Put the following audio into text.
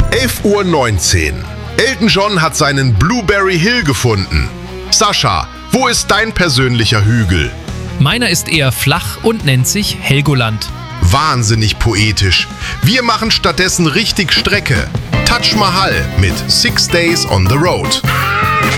11:19 Uhr. Elton John hat seinen Blueberry Hill gefunden. Sascha, wo ist dein persönlicher Hügel? Meiner ist eher flach und nennt sich Helgoland. Wahnsinnig poetisch. Wir machen stattdessen richtig Strecke. Taj Mahal mit 6 Days on the Road.